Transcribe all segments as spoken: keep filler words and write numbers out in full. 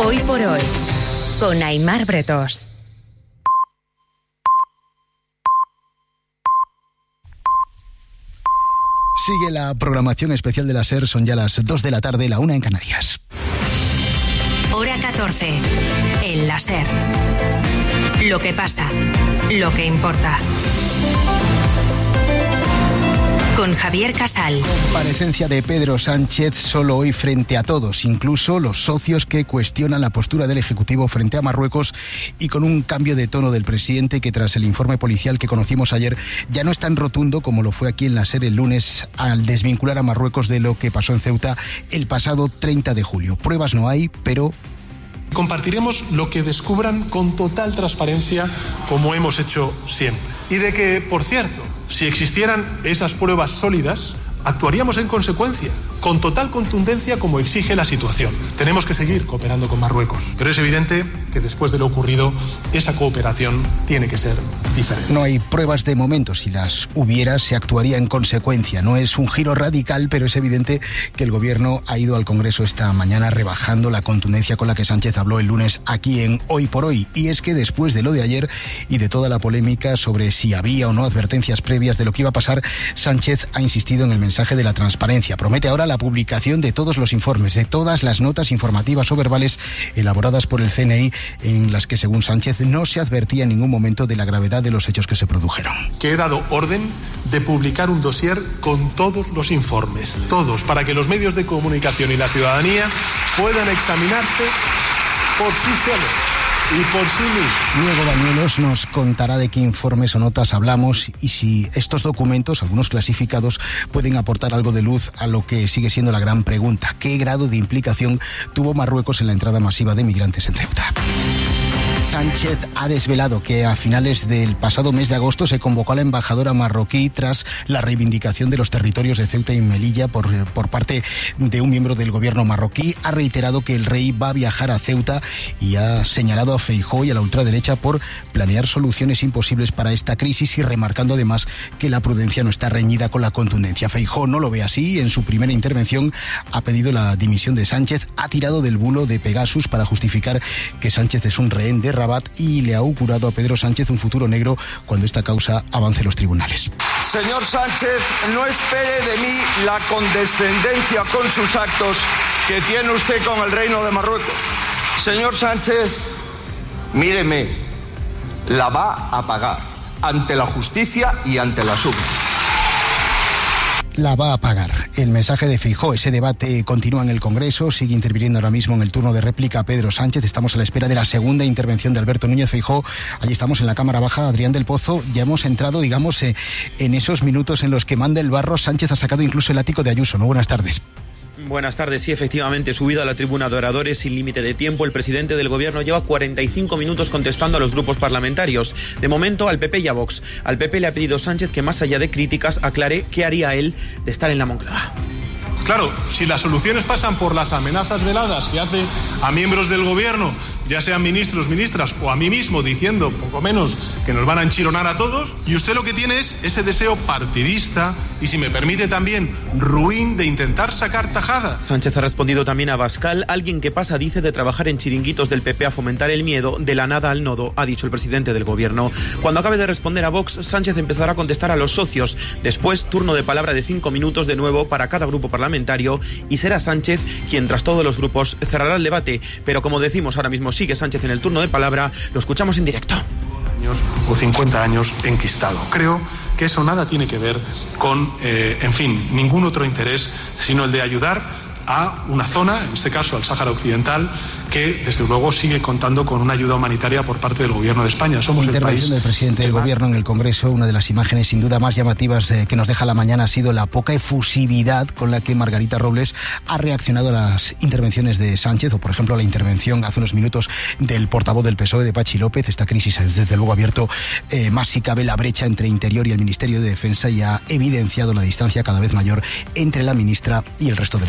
Hoy por hoy, con Aimar Bretos. Sigue la programación especial de la SER, son ya las dos de la tarde, la una en Canarias. Hora catorce, en la SER. Lo que pasa, lo que importa. Con Javier Casal. Comparecencia de Pedro Sánchez solo hoy frente a todos, incluso los socios que cuestionan la postura del Ejecutivo frente a Marruecos, y con un cambio de tono del presidente que, tras el informe policial que conocimos ayer, ya no es tan rotundo como lo fue aquí en la SER el lunes al desvincular a Marruecos de lo que pasó en Ceuta el pasado treinta de julio. Pruebas no hay, pero... Compartiremos lo que descubran con total transparencia, como hemos hecho siempre. Y de que, por cierto, si existieran esas pruebas sólidas, actuaríamos en consecuencia, con total contundencia como exige la situación. Tenemos que seguir cooperando con Marruecos, pero es evidente que después de lo ocurrido, esa cooperación tiene que ser diferente. No hay pruebas de momento. Si las hubiera, se actuaría en consecuencia. No es un giro radical, pero es evidente que el Gobierno ha ido al Congreso esta mañana rebajando la contundencia con la que Sánchez habló el lunes aquí en Hoy por Hoy. Y es que después de lo de ayer y de toda la polémica sobre si había o no advertencias previas de lo que iba a pasar, Sánchez ha insistido en el mensaje de la transparencia. Promete ahora la publicación de todos los informes, de todas las notas informativas o verbales elaboradas por el C N I, en las que, según Sánchez, no se advertía en ningún momento de la gravedad de los hechos que se produjeron. Que he dado orden de publicar un dossier con todos los informes, todos, para que los medios de comunicación y la ciudadanía puedan examinarse por sí solos y por sí mismos. Diego Bañuelos nos contará de qué informes o notas hablamos y si estos documentos, algunos clasificados, pueden aportar algo de luz a lo que sigue siendo la gran pregunta: ¿qué grado de implicación tuvo Marruecos en la entrada masiva de migrantes en Ceuta? Sánchez ha desvelado que a finales del pasado mes de agosto se convocó a la embajadora marroquí tras la reivindicación de los territorios de Ceuta y Melilla por, por parte de un miembro del gobierno marroquí. Ha reiterado que el rey va a viajar a Ceuta y ha señalado a Feijóo y a la ultraderecha por planear soluciones imposibles para esta crisis, y remarcando además que la prudencia no está reñida con la contundencia. Feijóo no lo ve así. En su primera intervención ha pedido la dimisión de Sánchez, ha tirado del bulo de Pegasus para justificar que Sánchez es un rehén de Rabat y le ha augurado a Pedro Sánchez un futuro negro cuando esta causa avance en los tribunales. Señor Sánchez, no espere de mí la condescendencia con sus actos que tiene usted con el Reino de Marruecos. Señor Sánchez, míreme, la va a pagar ante la justicia y ante la suma. La va a pagar. El mensaje de Feijóo. Ese debate continúa en el Congreso, sigue interviniendo ahora mismo en el turno de réplica Pedro Sánchez. Estamos a la espera de la segunda intervención de Alberto Núñez Feijóo. Allí estamos en la Cámara Baja. Adrián del Pozo, ya hemos entrado, digamos, eh, en esos minutos en los que manda el barro. Sánchez ha sacado incluso el ático de Ayuso, ¿no? Buenas tardes. Buenas tardes. Sí, efectivamente, subido a la tribuna de oradores sin límite de tiempo, el presidente del Gobierno lleva cuarenta y cinco minutos contestando a los grupos parlamentarios. De momento, al P P y a Vox. Al P P le ha pedido Sánchez que, más allá de críticas, aclare qué haría él de estar en la Moncloa. Claro, si las soluciones pasan por las amenazas veladas que hace a miembros del Gobierno, ya sean ministros, ministras o a mí mismo, diciendo poco menos que nos van a enchironar a todos, y usted lo que tiene es ese deseo partidista y, si me permite también, ruin de intentar sacar tajada. Sánchez ha respondido también a Abascal. Alguien que pasa, dice, de trabajar en chiringuitos del P P a fomentar el miedo, de la nada al nodo, ha dicho el presidente del Gobierno. Cuando acabe de responder a Vox, Sánchez empezará a contestar a los socios. Después, turno de palabra de cinco minutos de nuevo para cada grupo parlamentario, y será Sánchez quien, tras todos los grupos, cerrará el debate. Pero, como decimos, ahora mismo sigue Sánchez en el turno de palabra. Lo escuchamos en directo. Años o cincuenta años enquistado. Creo que eso nada tiene que ver con, eh, en fin, ningún otro interés, sino el de ayudar a una zona, en este caso al Sáhara Occidental, que desde luego sigue contando con una ayuda humanitaria por parte del Gobierno de España. Somos Intervención el país del presidente del más... Gobierno en el Congreso. Una de las imágenes sin duda más llamativas eh, que nos deja la mañana ha sido la poca efusividad con la que Margarita Robles ha reaccionado a las intervenciones de Sánchez, o por ejemplo a la intervención hace unos minutos del portavoz del P S O E, de Pachi López. Esta crisis ha desde luego abierto eh, más si cabe la brecha entre Interior y el Ministerio de Defensa, y ha evidenciado la distancia cada vez mayor entre la ministra y el resto del Ejecutivo.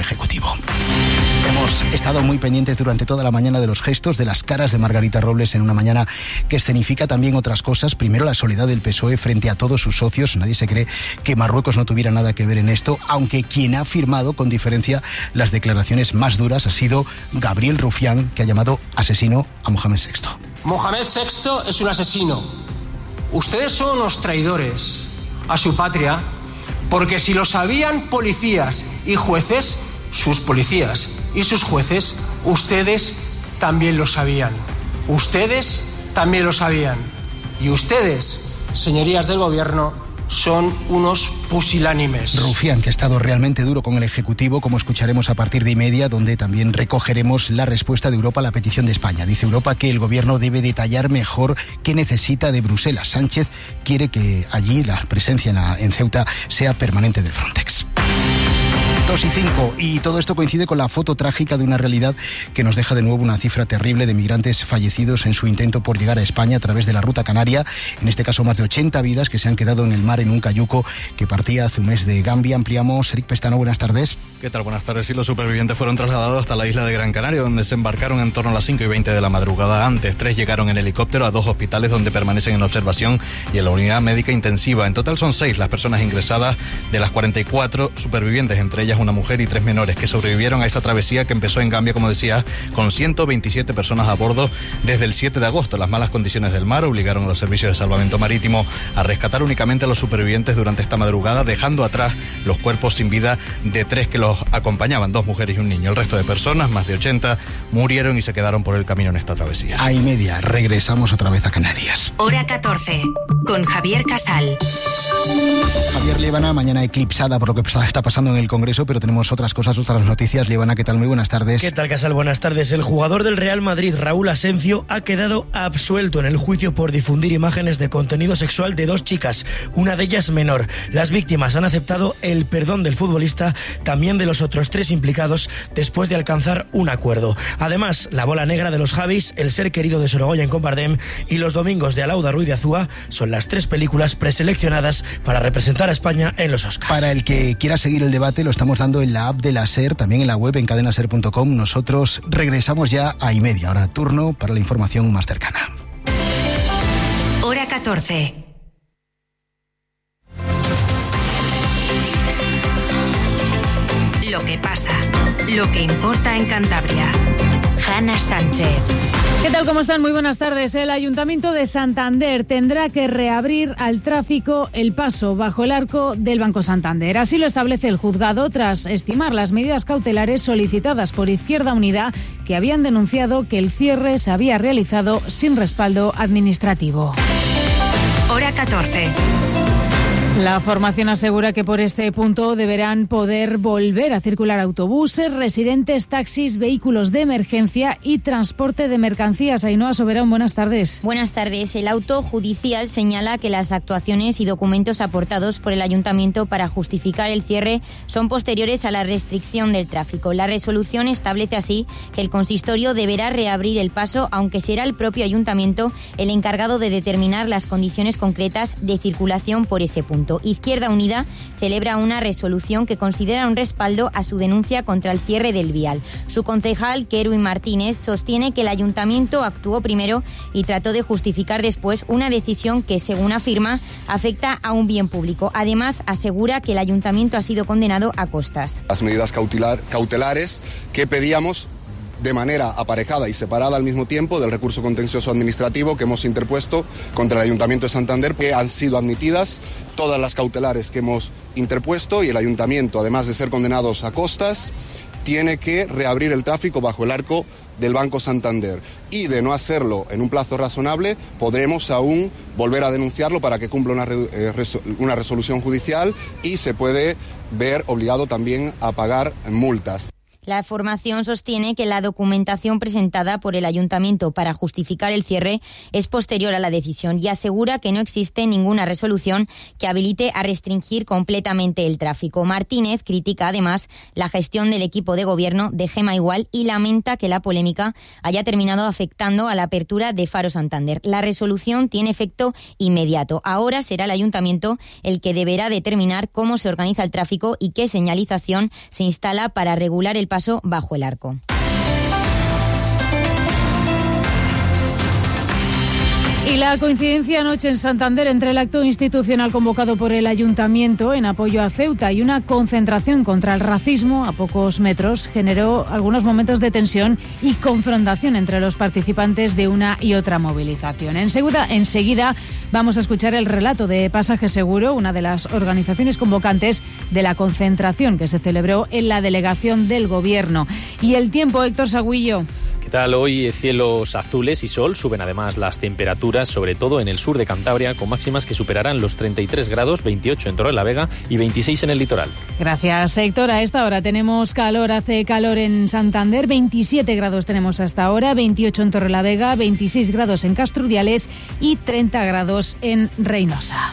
Ejecutivo. Hemos estado muy pendientes durante toda la mañana de los gestos, de las caras de Margarita Robles en una mañana que escenifica también otras cosas. Primero, la soledad del P S O E frente a todos sus socios. Nadie se cree que Marruecos no tuviera nada que ver en esto, aunque quien ha firmado con diferencia las declaraciones más duras ha sido Gabriel Rufián, que ha llamado asesino a Mohamed sexto. Mohamed sexto es un asesino. Ustedes son unos traidores a su patria, porque si lo sabían policías y jueces, sus policías y sus jueces, ustedes también lo sabían. Ustedes también lo sabían. Y ustedes, señorías del gobierno, son unos pusilánimes. Rufián, que ha estado realmente duro con el Ejecutivo, como escucharemos a partir de y media, donde también recogeremos la respuesta de Europa a la petición de España. Dice Europa que el gobierno debe detallar mejor qué necesita de Bruselas. Sánchez quiere que allí la presencia en, la, en Ceuta sea permanente del Frontex. dos y cinco, y todo esto coincide con la foto trágica de una realidad que nos deja de nuevo una cifra terrible de migrantes fallecidos en su intento por llegar a España a través de la ruta canaria. En este caso, más de ochenta vidas que se han quedado en el mar en un cayuco que partía hace un mes de Gambia. Ampliamos. Eric Pestano, buenas tardes. ¿Qué tal? Buenas tardes. Sí, los supervivientes fueron trasladados hasta la isla de Gran Canaria, donde se embarcaron en torno a las cinco y veinte de la madrugada. Antes, tres llegaron en helicóptero a dos hospitales donde permanecen en observación y en la unidad médica intensiva. En total son seis las personas ingresadas de las cuarenta y cuatro supervivientes, entre ellas una mujer y tres menores, que sobrevivieron a esa travesía que empezó en Gambia, como decía, con ciento veintisiete personas a bordo desde el siete de agosto. Las malas condiciones del mar obligaron a los servicios de salvamento marítimo a rescatar únicamente a los supervivientes durante esta madrugada, dejando atrás los cuerpos sin vida de tres que los acompañaban, dos mujeres y un niño. El resto de personas, más de ochenta, murieron y se quedaron por el camino en esta travesía. A y media, regresamos otra vez a Canarias. Hora catorce, con Javier Casal. Javier, Líbana, mañana eclipsada por lo que está pasando en el Congreso, pero tenemos otras cosas, otras noticias. Líbana, ¿qué tal? Muy buenas tardes. ¿Qué tal, Casal? Buenas tardes. El jugador del Real Madrid, Raúl Asencio, ha quedado absuelto en el juicio por difundir imágenes de contenido sexual de dos chicas, una de ellas menor. Las víctimas han aceptado el perdón del futbolista, también de los otros tres implicados, después de alcanzar un acuerdo. Además, La bola negra de los Javis, El ser querido de Sorogoyen con Bardem y Los domingos de Alauda Ruiz de Azúa son las tres películas preseleccionadas para representar a España en los Oscars. Para el que quiera seguir el debate, lo estamos dando en la app de la SER, también en la web en cadena ser punto com. Nosotros regresamos ya a y media. Ahora turno para la información más cercana. Hora catorce. Lo que pasa, lo que importa en Cantabria. Hanna Sánchez. ¿Qué tal? ¿Cómo están? Muy buenas tardes. El Ayuntamiento de Santander tendrá que reabrir al tráfico el paso bajo el arco del Banco Santander. Así lo establece el juzgado tras estimar las medidas cautelares solicitadas por Izquierda Unida, que habían denunciado que el cierre se había realizado sin respaldo administrativo. Hora catorce. La formación asegura que por este punto deberán poder volver a circular autobuses, residentes, taxis, vehículos de emergencia y transporte de mercancías. Ainhoa Soberón, buenas tardes. Buenas tardes. El auto judicial señala que las actuaciones y documentos aportados por el Ayuntamiento para justificar el cierre son posteriores a la restricción del tráfico. La resolución establece así que el consistorio deberá reabrir el paso, aunque será el propio Ayuntamiento el encargado de determinar las condiciones concretas de circulación por ese punto. Izquierda Unida celebra una resolución que considera un respaldo a su denuncia contra el cierre del vial. Su concejal, Kerwin Martínez, sostiene que el Ayuntamiento actuó primero y trató de justificar después una decisión que, según afirma, afecta a un bien público. Además, asegura que el Ayuntamiento ha sido condenado a costas. Las medidas cautelar, cautelares que pedíamos de manera aparejada y separada al mismo tiempo del recurso contencioso administrativo que hemos interpuesto contra el Ayuntamiento de Santander, que han sido admitidas todas las cautelares que hemos interpuesto, y el Ayuntamiento, además de ser condenados a costas, tiene que reabrir el tráfico bajo el arco del Banco Santander, y de no hacerlo en un plazo razonable podremos aún volver a denunciarlo para que cumpla una, eh, resol- una resolución judicial, y se puede ver obligado también a pagar multas. La formación sostiene que la documentación presentada por el Ayuntamiento para justificar el cierre es posterior a la decisión y asegura que no existe ninguna resolución que habilite a restringir completamente el tráfico. Martínez critica además la gestión del equipo de gobierno de Gema Igual y lamenta que la polémica haya terminado afectando a la apertura de Faro Santander. La resolución tiene efecto inmediato. Ahora será el Ayuntamiento el que deberá determinar cómo se organiza el tráfico y qué señalización se instala para regular el paso paso bajo el arco. Y la coincidencia anoche en Santander entre el acto institucional convocado por el Ayuntamiento en apoyo a Ceuta y una concentración contra el racismo a pocos metros generó algunos momentos de tensión y confrontación entre los participantes de una y otra movilización. Enseguida, enseguida vamos a escuchar el relato de Pasaje Seguro, una de las organizaciones convocantes de la concentración que se celebró en la delegación del Gobierno. Y el tiempo, Héctor Sagüillo. ¿Qué tal? Hoy cielos azules y sol, suben además las temperaturas, sobre todo en el sur de Cantabria, con máximas que superarán los treinta y tres grados, veintiocho en Torrelavega y veintiséis en el litoral. Gracias, Héctor. A esta hora tenemos calor, hace calor en Santander, veintisiete grados tenemos hasta ahora, veintiocho en Torrelavega, veintiséis grados en Castrudiales y treinta grados en Reynosa.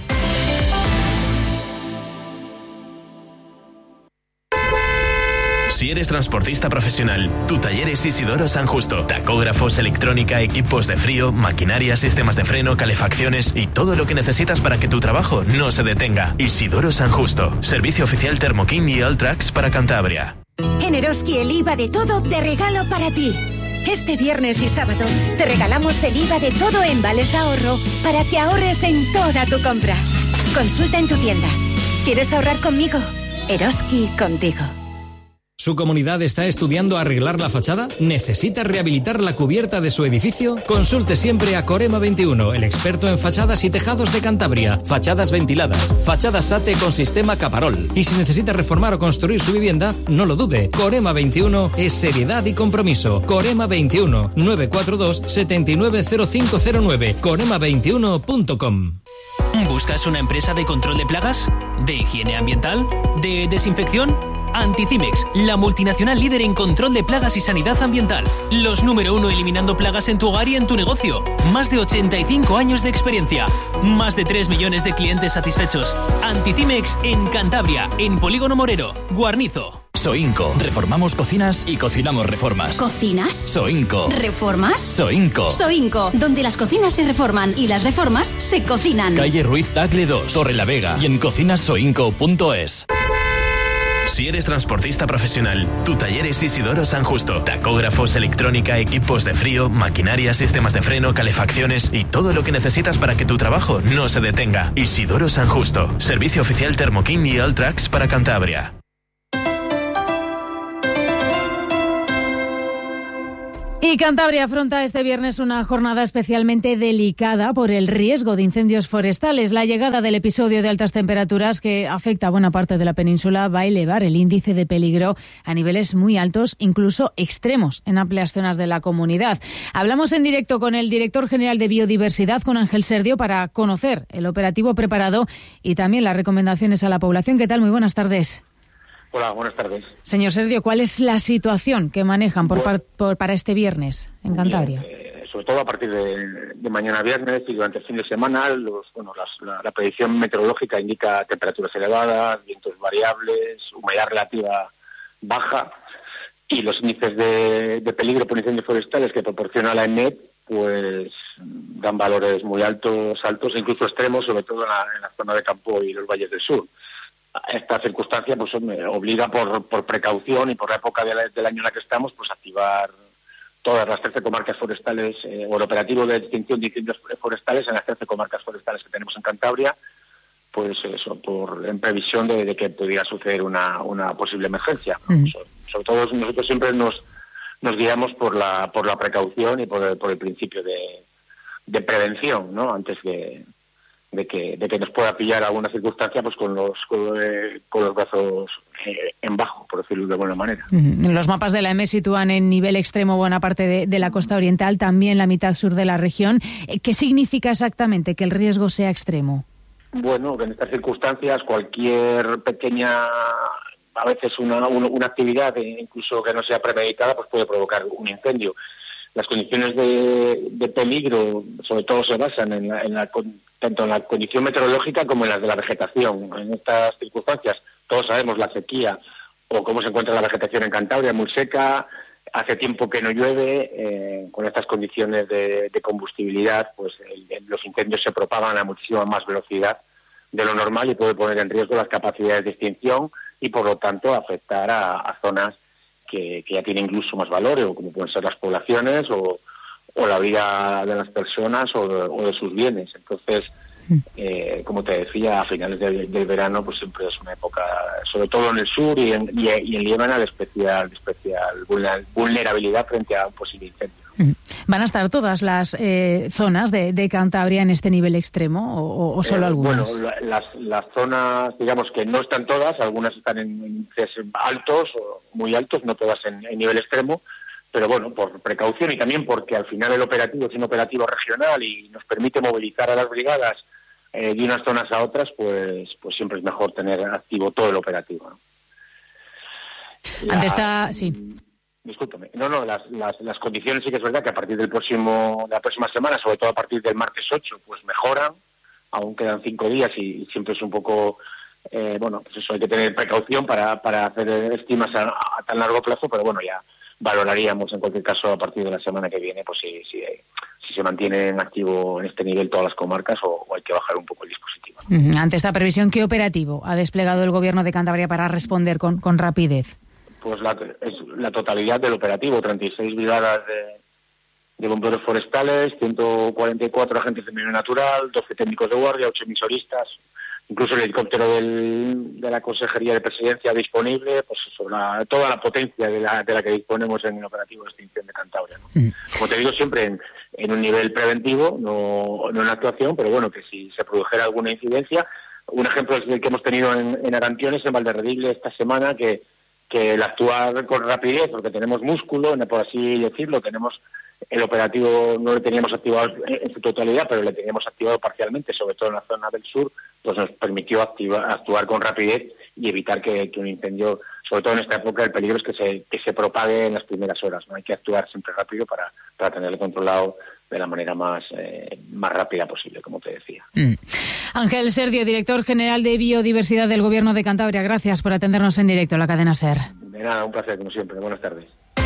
Si eres transportista profesional, tu taller es Isidoro San Justo. Tacógrafos, electrónica, equipos de frío, maquinaria, sistemas de freno, calefacciones y todo lo que necesitas para que tu trabajo no se detenga. Isidoro San Justo. Servicio oficial Thermokin y Alltrax para Cantabria. En Eroski el I V A de todo te regalo para ti. Este viernes y sábado te regalamos el I V A de todo en Vales Ahorro para que ahorres en toda tu compra. Consulta en tu tienda. ¿Quieres ahorrar conmigo? Eroski contigo. ¿Su comunidad está estudiando arreglar la fachada? ¿Necesita rehabilitar la cubierta de su edificio? Consulte siempre a Corema veintiuno, el experto en fachadas y tejados de Cantabria. Fachadas ventiladas, fachadas SATE con sistema Caparol. Y si necesita reformar o construir su vivienda, no lo dude. Corema veintiuno es seriedad y compromiso. Corema veintiuno, nueve cuatro dos, siete nueve cero cinco cero nueve. corema veintiuno punto com. ¿Buscas una empresa de control de plagas? ¿De higiene ambiental? ¿De desinfección? Anticimex, la multinacional líder en control de plagas y sanidad ambiental. Los número uno eliminando plagas en tu hogar y en tu negocio. Más de ochenta y cinco años de experiencia. Más de tres millones de clientes satisfechos. Anticimex en Cantabria, en Polígono Morero, Guarnizo. Soinco. Reformamos cocinas y cocinamos reformas. ¿Cocinas? Soinco. ¿Reformas? Soinco. Soinco, donde las cocinas se reforman y las reformas se cocinan. Calle Ruiz Tagle dos, Torrelavega y en cocinas soinco punto es. Si eres transportista profesional, tu taller es Isidoro San Justo. Tacógrafos, electrónica, equipos de frío, maquinaria, sistemas de freno, calefacciones y todo lo que necesitas para que tu trabajo no se detenga. Isidoro San Justo. Servicio oficial Thermokin y Alltrax para Cantabria. Y Cantabria afronta este viernes una jornada especialmente delicada por el riesgo de incendios forestales. La llegada del episodio de altas temperaturas que afecta a buena parte de la península va a elevar el índice de peligro a niveles muy altos, incluso extremos, en amplias zonas de la comunidad. Hablamos en directo con el director general de Biodiversidad, con Ángel Serdio, para conocer el operativo preparado y también las recomendaciones a la población. ¿Qué tal? Muy buenas tardes. Hola, buenas tardes. Señor Serdio, ¿cuál es la situación que manejan por, bueno, por, para este viernes en Cantabria? Bien, eh, sobre todo a partir de, de mañana viernes y durante el fin de semana, los, bueno, las, la, la predicción meteorológica indica temperaturas elevadas, vientos variables, humedad relativa baja y los índices de, de peligro por incendios forestales que proporciona la ENMET pues dan valores muy altos, altos e incluso extremos, sobre todo en la, en la zona de campo y los valles del sur. Esta circunstancia pues me obliga por, por precaución y por la época de la, del año en la que estamos pues a activar todas las trece comarcas forestales eh, o el operativo de extinción de incendios forestales en las trece comarcas forestales que tenemos en Cantabria, pues eso, por en previsión de, de que pudiera suceder una, una posible emergencia. ¿no? Mm. So, sobre todo nosotros siempre nos nos guiamos por la por la precaución y por el, por el principio de, de prevención, ¿no? Antes de de que de que nos pueda pillar alguna circunstancia pues con los con, eh, con los brazos eh, en bajo, por decirlo de buena manera. Uh-huh. Los mapas de la E M E sitúan en nivel extremo buena parte de, de la costa oriental, también la mitad sur de la región. ¿Qué significa exactamente que el riesgo sea extremo? Bueno, que en estas circunstancias cualquier pequeña, a veces una, una, una actividad, incluso que no sea premeditada, pues puede provocar un incendio. Las condiciones de, de peligro, sobre todo, se basan en la, en la, tanto en la condición meteorológica como en las de la vegetación. En estas circunstancias, todos sabemos la sequía o cómo se encuentra la vegetación en Cantabria, muy seca, hace tiempo que no llueve, eh, con estas condiciones de, de combustibilidad, pues el, el, los incendios se propagan a muchísima más velocidad de lo normal y puede poner en riesgo las capacidades de extinción y, por lo tanto, afectar a, a zonas que, que ya tiene incluso más valor, o como pueden ser las poblaciones o, o la vida de las personas o de, o de sus bienes. Entonces, eh, como te decía, a finales de, del verano pues siempre es una época, sobre todo en el sur y en, y, y en Líbana, de especial, de especial vulnerabilidad frente a un posible incendio. ¿Van a estar todas las eh, zonas de, de Cantabria en este nivel extremo o, o solo eh, algunas? Bueno, la, las, las zonas, digamos que no están todas, algunas están en índices altos, o muy altos, no todas en, en nivel extremo, pero bueno, por precaución y también porque al final el operativo es un operativo regional y nos permite movilizar a las brigadas eh, de unas zonas a otras, pues pues siempre es mejor tener activo todo el operativo, ¿no? La, Ante esta, sí. Discúlpame. No, no, las, las, las condiciones sí que es verdad que a partir del próximo, de la próxima semana, sobre todo a partir del martes ocho, pues mejoran, aún quedan cinco días y, y siempre es un poco, eh, bueno, pues eso, hay que tener precaución para, para hacer estimas a, a tan largo plazo, pero bueno, ya valoraríamos en cualquier caso a partir de la semana que viene, pues si, si, si se mantiene en activo en este nivel todas las comarcas o, o hay que bajar un poco el dispositivo, ¿no? Ante esta previsión, ¿qué operativo ha desplegado el Gobierno de Cantabria para responder con, con rapidez? Pues la, es la totalidad del operativo, treinta y seis brigadas de, de bomberos forestales, ciento cuarenta y cuatro agentes de medio natural, doce técnicos de guardia, ocho emisoristas, incluso el helicóptero del, de la Consejería de Presidencia disponible, pues eso, la, toda la potencia de la, de la que disponemos en el operativo de extinción de Cantabria, ¿no? Mm. Como te digo, siempre en, en un nivel preventivo, no, no en actuación, pero bueno, que si se produjera alguna incidencia, un ejemplo es el que hemos tenido en, en Arantiones, en Valderredible, esta semana, que que el actuar con rapidez, porque tenemos músculo, por así decirlo, tenemos el operativo, no lo teníamos activado en su totalidad, pero le teníamos activado parcialmente, sobre todo en la zona del sur, pues nos permitió activar, actuar con rapidez y evitar que, que un incendio, sobre todo en esta época, el peligro es que se, que se propague en las primeras horas, ¿no? Hay que actuar siempre rápido para, para tenerlo controlado de la manera más, eh, más rápida posible, como te decía. Mm. Ángel Serdio, director general de Biodiversidad del Gobierno de Cantabria, gracias por atendernos en directo a la cadena SER. De nada, un placer, como siempre. Buenas tardes.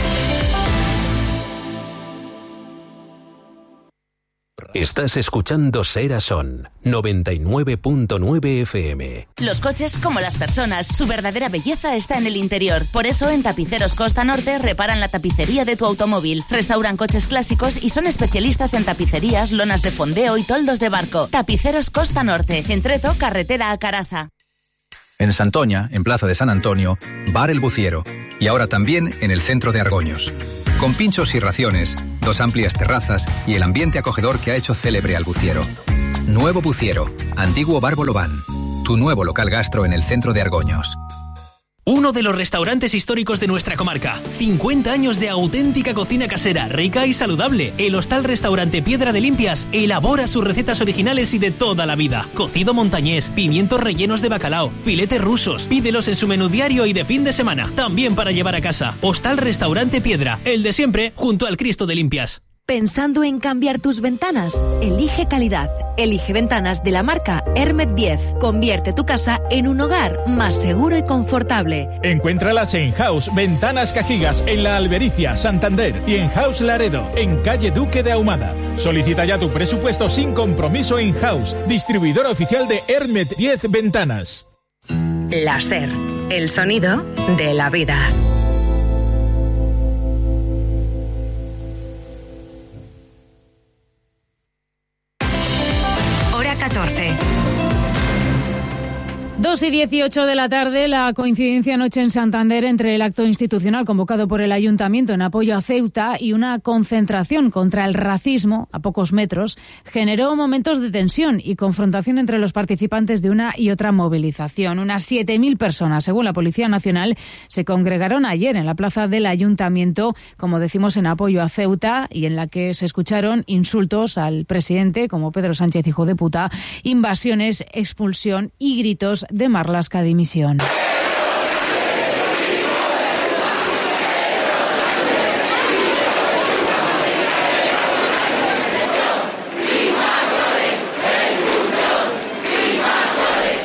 Estás escuchando Ser a Son, noventa y nueve punto nueve F M. Los coches, como las personas, su verdadera belleza está en el interior. Por eso, en Tapiceros Costa Norte reparan la tapicería de tu automóvil. Restauran coches clásicos y son especialistas en tapicerías, lonas de fondeo y toldos de barco. Tapiceros Costa Norte, en Treto, carretera a Carasa. En Santoña, en Plaza de San Antonio, Bar El Buciero. Y ahora también en el centro de Argoños. Con pinchos y raciones, dos amplias terrazas y el ambiente acogedor que ha hecho célebre al Buciero. Nuevo Buciero, antiguo Bar Bolobán. Tu nuevo local gastro en el centro de Argoños. Uno de los restaurantes históricos de nuestra comarca. cincuenta años de auténtica cocina casera, rica y saludable. El Hostal Restaurante Piedra de Limpias elabora sus recetas originales y de toda la vida. Cocido montañés, pimientos rellenos de bacalao, filetes rusos. Pídelos en su menú diario y de fin de semana. También para llevar a casa. Hostal Restaurante Piedra, el de siempre, junto al Cristo de Limpias. ¿Pensando en cambiar tus ventanas? Elige calidad. Elige ventanas de la marca Hermet diez. Convierte tu casa en un hogar más seguro y confortable. Encuéntralas en House Ventanas Cajigas, en La Albericia, Santander, y en House Laredo, en calle Duque de Ahumada. Solicita ya tu presupuesto sin compromiso en House, distribuidor oficial de Hermet diez Ventanas. La SER, el sonido de la vida. catorce. dos y dieciocho de la tarde, la coincidencia anoche en Santander entre el acto institucional convocado por el Ayuntamiento en apoyo a Ceuta y una concentración contra el racismo a pocos metros generó momentos de tensión y confrontación entre los participantes de una y otra movilización. Unas siete mil personas, según la Policía Nacional, se congregaron ayer en la plaza del Ayuntamiento, como decimos, en apoyo a Ceuta, y en la que se escucharon insultos al presidente, como Pedro Sánchez, hijo de puta, invasiones, expulsión y gritos de Marlaska dimisión. La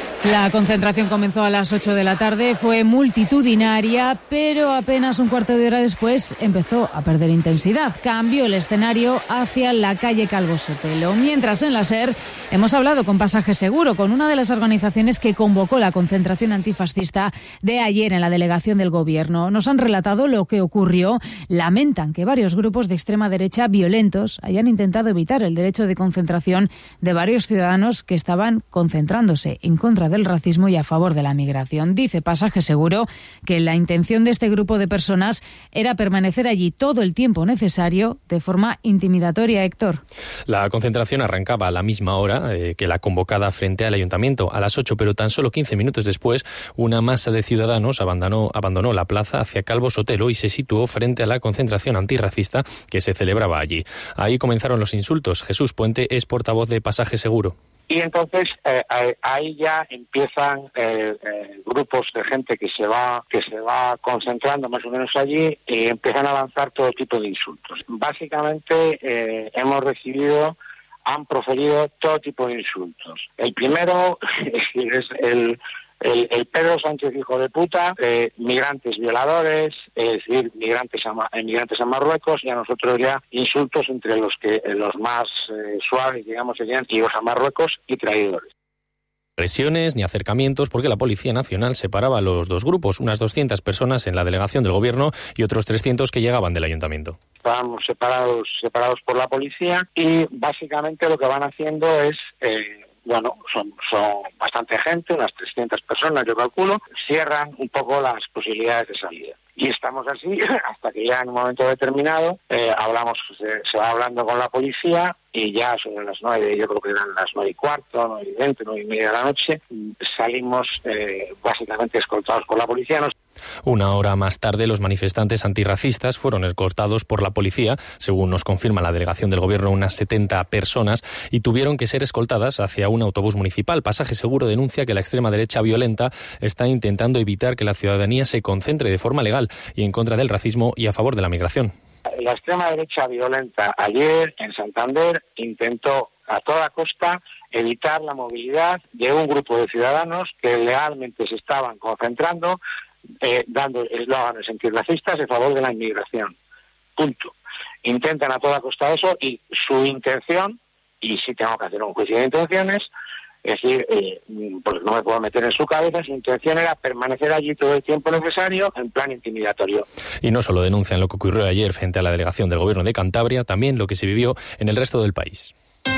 La concentración comenzó a las ocho de la tarde, fue multitudinaria, pero apenas un cuarto de hora después empezó a perder intensidad. Cambió el escenario hacia la calle Calvo Sotelo. Mientras en la SER hemos hablado con Pasaje Seguro, con una de las organizaciones que convocó la concentración antifascista de ayer en la delegación del Gobierno. Nos han relatado lo que ocurrió. Lamentan que varios grupos de extrema derecha violentos hayan intentado evitar el derecho de concentración de varios ciudadanos que estaban concentrándose en contra del racismo y a favor de la migración. Dice Pasaje Seguro que la intención de este grupo de personas era permanecer allí todo el tiempo necesario de forma intimidatoria, Héctor. La concentración arrancaba a la misma hora eh, que la convocada frente al ayuntamiento, a las ocho, pero tan solo quince minutos después una masa de ciudadanos abandonó, abandonó la plaza hacia Calvo Sotelo y se situó frente a la concentración antirracista que se celebraba allí. Ahí comenzaron los insultos. Jesús Puente es portavoz de Pasaje Seguro. Y entonces eh, ahí ya empiezan eh, eh, grupos de gente que se va que se va concentrando más o menos allí y empiezan a lanzar todo tipo de insultos. Básicamente eh, hemos recibido, han proferido todo tipo de insultos. El primero es el El, el Pedro Sánchez hijo de puta, eh, migrantes violadores, es decir, migrantes a, migrantes a Marruecos, y a nosotros ya insultos entre los que eh, los más eh, suaves, digamos, serían tíos a Marruecos y traidores. Presiones ni acercamientos porque la Policía Nacional separaba a los dos grupos, unas doscientas personas en la delegación del Gobierno y otros trescientos que llegaban del Ayuntamiento. Estábamos separados, separados por la policía y básicamente lo que van haciendo es... Eh, Bueno, son, son bastante gente, unas trescientas personas, yo calculo, cierran un poco las posibilidades de salida. Y estamos así hasta que ya en un momento determinado eh, hablamos, se, se va hablando con la policía y ya sobre las nueve, yo creo que eran las nueve y cuarto, nueve y veinte, nueve y media de la noche, salimos eh, básicamente escoltados por la policía. Nos... Una hora más tarde, los manifestantes antirracistas fueron escoltados por la policía, según nos confirma la delegación del Gobierno, unas setenta personas, y tuvieron que ser escoltadas hacia un autobús municipal. Pasaje Seguro denuncia que la extrema derecha violenta está intentando evitar que la ciudadanía se concentre de forma legal y en contra del racismo y a favor de la migración. La extrema derecha violenta ayer en Santander intentó a toda costa evitar la movilidad de un grupo de ciudadanos que legalmente se estaban concentrando eh, dando eslóganes antirracistas en favor de la inmigración. Punto. Intentan a toda costa eso y su intención, y si tengo que hacer un juicio de intenciones, es decir, eh, porque no me puedo meter en su cabeza, su intención era permanecer allí todo el tiempo necesario en plan intimidatorio. Y no solo denuncian lo que ocurrió ayer frente a la delegación del Gobierno de Cantabria, también lo que se vivió en el resto del país.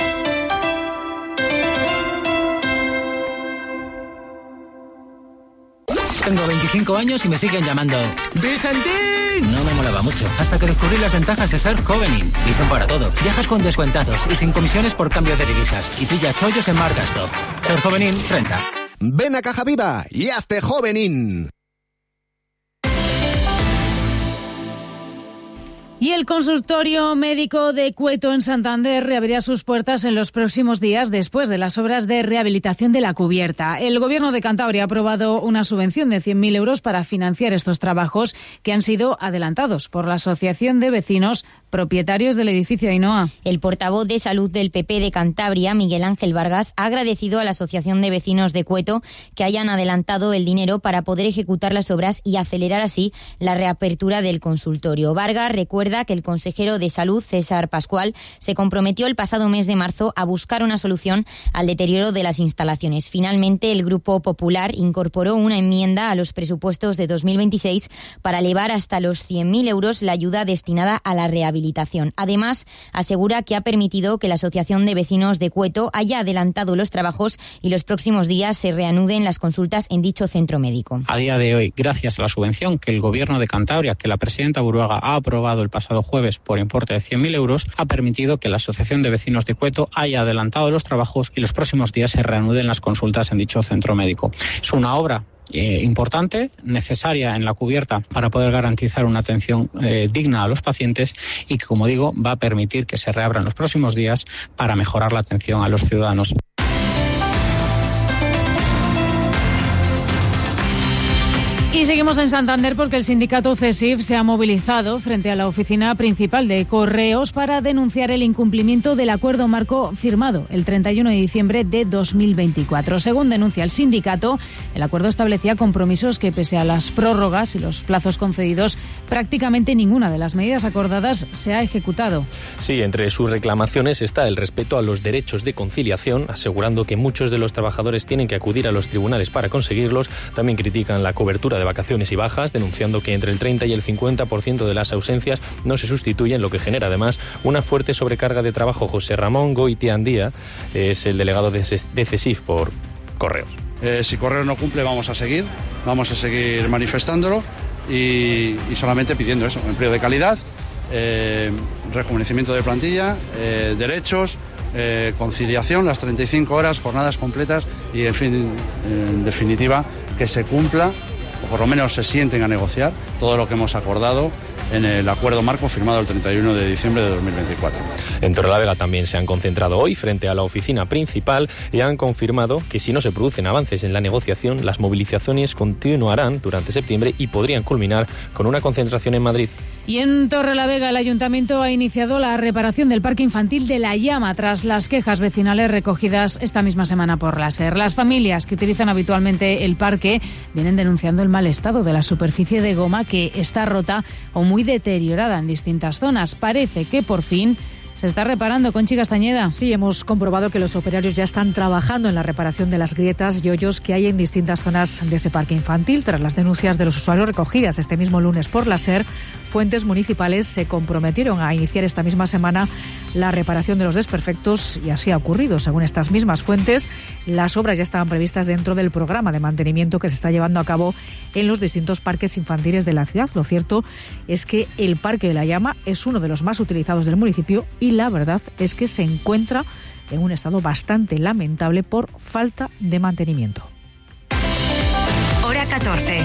Tengo veinticinco años y me siguen llamando ¡Vicentín! No me molaba mucho, hasta que descubrí las ventajas de ser Jovenin. Dicen para todo. Viajas con descuentados y sin comisiones por cambio de divisas. Y pilla chollos en Marcastop. Ser Jovenin renta. Ven a Caja Viva y hazte Jovenin. Y el consultorio médico de Cueto en Santander reabrirá sus puertas en los próximos días después de las obras de rehabilitación de la cubierta. El Gobierno de Cantabria ha aprobado una subvención de cien mil euros para financiar estos trabajos que han sido adelantados por la Asociación de Vecinos propietarios del edificio Ainhoa. El portavoz de Salud del P P de Cantabria, Miguel Ángel Vargas, ha agradecido a la Asociación de Vecinos de Cueto que hayan adelantado el dinero para poder ejecutar las obras y acelerar así la reapertura del consultorio. Vargas recuerda que el consejero de Salud, César Pascual, se comprometió el pasado mes de marzo a buscar una solución al deterioro de las instalaciones. Finalmente, el Grupo Popular incorporó una enmienda a los presupuestos de dos mil veintiséis para elevar hasta los cien mil euros la ayuda destinada a la rehabilitación. Además, asegura que ha permitido que la Asociación de Vecinos de Cueto haya adelantado los trabajos y los próximos días se reanuden las consultas en dicho centro médico. A día de hoy, gracias a la subvención que el Gobierno de Cantabria, que la presidenta Buruaga ha aprobado el pasado jueves por importe de cien mil euros, ha permitido que la Asociación de Vecinos de Cueto haya adelantado los trabajos y los próximos días se reanuden las consultas en dicho centro médico. Es una obra Eh, importante, necesaria en la cubierta para poder garantizar una atención eh, digna a los pacientes y que, como digo, va a permitir que se reabran los próximos días para mejorar la atención a los ciudadanos. Y seguimos en Santander porque el sindicato CESIF se ha movilizado frente a la oficina principal de Correos para denunciar el incumplimiento del acuerdo marco firmado el treinta y uno de diciembre de dos mil veinticuatro. Según denuncia el sindicato, el acuerdo establecía compromisos que, pese a las prórrogas y los plazos concedidos, prácticamente ninguna de las medidas acordadas se ha ejecutado. Sí, entre sus reclamaciones está el respeto a los derechos de conciliación, asegurando que muchos de los trabajadores tienen que acudir a los tribunales para conseguirlos. También critican la cobertura de vacaciones y bajas, denunciando que entre el treinta y el cincuenta por ciento de las ausencias no se sustituyen, lo que genera además una fuerte sobrecarga de trabajo. José Ramón Goitiandía es el delegado de CESIF por Correos. Eh, si Correos no cumple, vamos a seguir, vamos a seguir manifestándolo y, y solamente pidiendo eso, empleo de calidad, eh, rejuvenecimiento de plantilla, eh, derechos, eh, conciliación, las treinta y cinco horas, jornadas completas y, en fin, en definitiva, que se cumpla, o por lo menos se sienten a negociar todo lo que hemos acordado en el acuerdo marco firmado el treinta y uno de diciembre de dos mil veinticuatro. En Torrelavega también se han concentrado hoy frente a la oficina principal y han confirmado que si no se producen avances en la negociación, las movilizaciones continuarán durante septiembre y podrían culminar con una concentración en Madrid. Y en Torrelavega el ayuntamiento ha iniciado la reparación del parque infantil de La Llama tras las quejas vecinales recogidas esta misma semana por la SER. Las familias que utilizan habitualmente el parque vienen denunciando el mal estado de la superficie de goma, que está rota o muy deteriorada en distintas zonas. Parece que por fin se está reparando. Conchi Castañeda. Sí, hemos comprobado que los operarios ya están trabajando en la reparación de las grietas y hoyos que hay en distintas zonas de ese parque infantil. Tras las denuncias de los usuarios recogidas este mismo lunes por la SER, fuentes municipales se comprometieron a iniciar esta misma semana la reparación de los desperfectos y así ha ocurrido. Según estas mismas fuentes, las obras ya estaban previstas dentro del programa de mantenimiento que se está llevando a cabo en los distintos parques infantiles de la ciudad. Lo cierto es que el Parque de La Llama es uno de los más utilizados del municipio y la verdad es que se encuentra en un estado bastante lamentable por falta de mantenimiento. Hora catorce.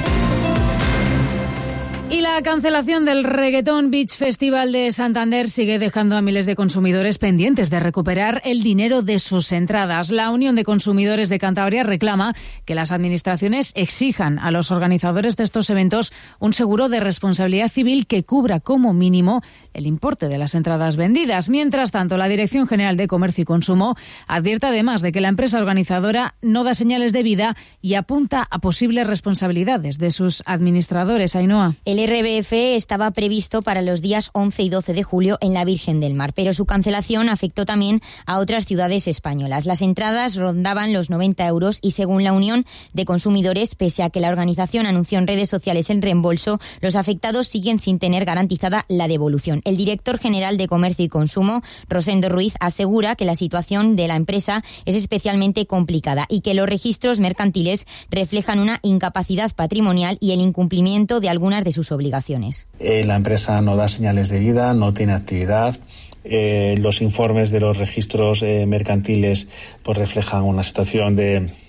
Y la cancelación del Reggaeton Beach Festival de Santander sigue dejando a miles de consumidores pendientes de recuperar el dinero de sus entradas. La Unión de Consumidores de Cantabria reclama que las administraciones exijan a los organizadores de estos eventos un seguro de responsabilidad civil que cubra como mínimo el importe de las entradas vendidas. Mientras tanto, la Dirección General de Comercio y Consumo advierte además de que la empresa organizadora no da señales de vida y apunta a posibles responsabilidades de sus administradores. Ainhoa. El R B F estaba previsto para los días once y doce de julio en la Virgen del Mar, pero su cancelación afectó también a otras ciudades españolas. Las entradas rondaban los noventa euros y, según la Unión de Consumidores, pese a que la organización anunció en redes sociales el reembolso, los afectados siguen sin tener garantizada la devolución. El director general de Comercio y Consumo, Rosendo Ruiz, asegura que la situación de la empresa es especialmente complicada y que los registros mercantiles reflejan una incapacidad patrimonial y el incumplimiento de algunas de sus obligaciones. Eh, la empresa no da señales de vida, no tiene actividad. Eh, los informes de los registros eh, mercantiles pues reflejan una situación de